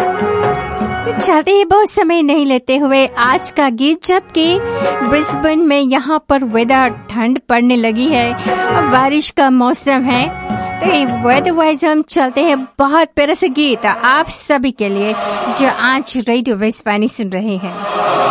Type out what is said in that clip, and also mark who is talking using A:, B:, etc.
A: तो चलते ही बहुत समय नहीं लेते हुए आज का गीत, जबकि ब्रिस्बेन में यहाँ पर वेदर ठंड पड़ने लगी है और बारिश का मौसम है, तो वेदर वाइज हम चलते हैं बहुत प्यारा सा गीत आप सभी के लिए जो आज रेडियो वेस्पानी सुन रहे हैं।